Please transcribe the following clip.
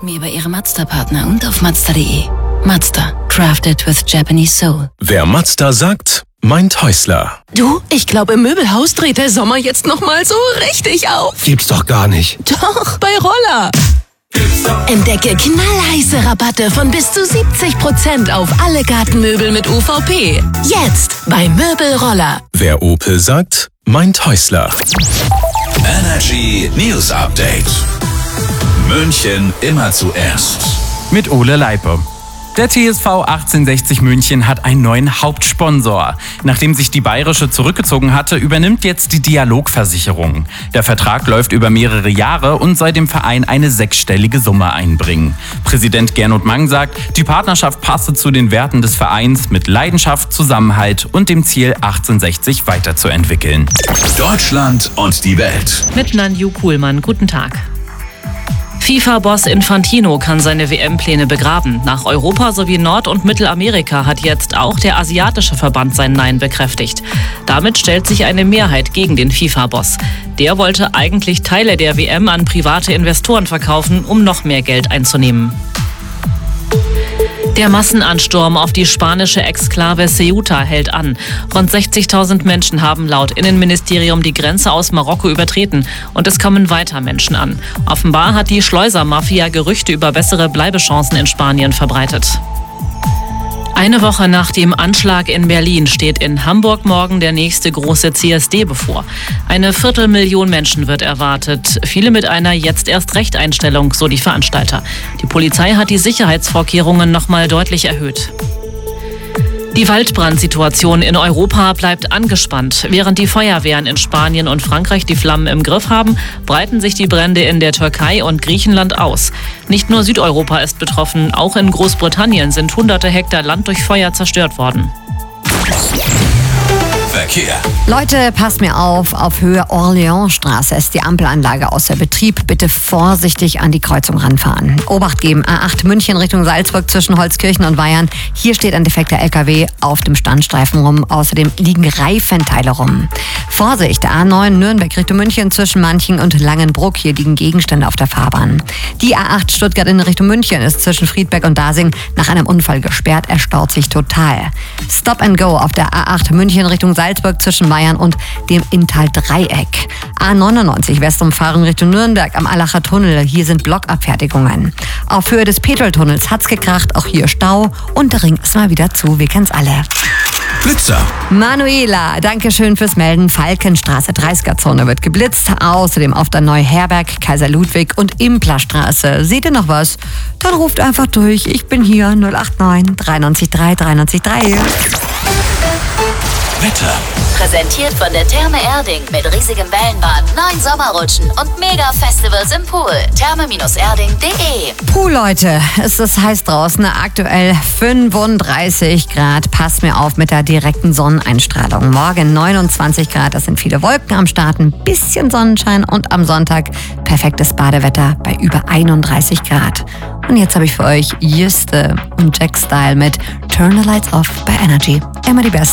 Mehr bei Ihrem Mazda-Partner und auf Mazda.de. Mazda, crafted with Japanese soul. Wer Mazda sagt, meint Häusler. Du, ich glaube, im Möbelhaus dreht der Sommer jetzt nochmal so richtig auf. Gibt's doch gar nicht. Doch, bei Roller. Entdecke knallheiße Rabatte von bis zu 70% auf alle Gartenmöbel mit UVP. Jetzt bei Möbelroller. Wer Opel sagt, meint Häusler. Energy News Update. München immer zuerst. Mit Ole Leipe. Der TSV 1860 München hat einen neuen Hauptsponsor. Nachdem sich die Bayerische zurückgezogen hatte, übernimmt jetzt die Dialogversicherung. Der Vertrag läuft über mehrere Jahre und soll dem Verein eine 6-stellige Summe einbringen. Präsident Gernot Mang sagt, die Partnerschaft passe zu den Werten des Vereins mit Leidenschaft, Zusammenhalt und dem Ziel, 1860 weiterzuentwickeln. Deutschland und die Welt. Mit Nanju Kuhlmann, guten Tag. FIFA-Boss Infantino kann seine WM-Pläne begraben. Nach Europa sowie Nord- und Mittelamerika hat jetzt auch der asiatische Verband sein Nein bekräftigt. Damit stellt sich eine Mehrheit gegen den FIFA-Boss. Der wollte eigentlich Teile der WM an private Investoren verkaufen, um noch mehr Geld einzunehmen. Der Massenansturm auf die spanische Exklave Ceuta hält an. Rund 60.000 Menschen haben laut Innenministerium die Grenze aus Marokko übertreten und es kommen weiter Menschen an. Offenbar hat die Schleusermafia Gerüchte über bessere Bleibechancen in Spanien verbreitet. Eine Woche nach dem Anschlag in Berlin steht in Hamburg morgen der nächste große CSD bevor. 250.000 Menschen wird erwartet, viele mit einer Jetzt-erst-Recht-Einstellung, so die Veranstalter. Die Polizei hat die Sicherheitsvorkehrungen nochmal deutlich erhöht. Die Waldbrandsituation in Europa bleibt angespannt. Während die Feuerwehren in Spanien und Frankreich die Flammen im Griff haben, breiten sich die Brände in der Türkei und Griechenland aus. Nicht nur Südeuropa ist betroffen, auch in Großbritannien sind hunderte Hektar Land durch Feuer zerstört worden. Verkehr. Leute, passt mir auf Höhe Orleansstraße ist die Ampelanlage außer Betrieb. Bitte vorsichtig an die Kreuzung ranfahren. Obacht geben, A8 München Richtung Salzburg zwischen Holzkirchen und Weyern. Hier steht ein defekter LKW auf dem Standstreifen rum. Außerdem liegen Reifenteile rum. Vorsicht, A9 Nürnberg Richtung München zwischen Manching und Langenbruck. Hier liegen Gegenstände auf der Fahrbahn. Die A8 Stuttgart in Richtung München ist zwischen Friedberg und Dasing nach einem Unfall gesperrt. Er staut sich total. Stop and Go auf der A8 München Richtung Salzburg zwischen Weyern und dem Inntal-Dreieck. A99 Westumfahrung Richtung Nürnberg am Allacher Tunnel. Hier sind Blockabfertigungen. Auf Höhe des Petroltunnels hat's gekracht, auch hier Stau und der Ring ist mal wieder zu, wir kennen's alle. Blitzer. Manuela, danke schön fürs Melden. Falkenstraße, 30er-Zone wird geblitzt. Außerdem auf der Neuherberg, Kaiser Ludwig und Implerstraße. Seht ihr noch was? Dann ruft einfach durch. Ich bin hier 089 93 3 93 3. Wetter. Präsentiert von der Therme Erding mit riesigem Wellenbad, 9 Sommerrutschen und Mega-Festivals im Pool. Therme-erding.de. Leute, es ist heiß draußen, aktuell 35 Grad. Passt mir auf mit der direkten Sonneneinstrahlung. Morgen 29 Grad, das sind viele Wolken am Start, ein bisschen Sonnenschein und am Sonntag perfektes Badewetter bei über 31 Grad. Und jetzt habe ich für euch Juste und Jack Style mit Turn the Lights Off bei Energy. Immer die Besten.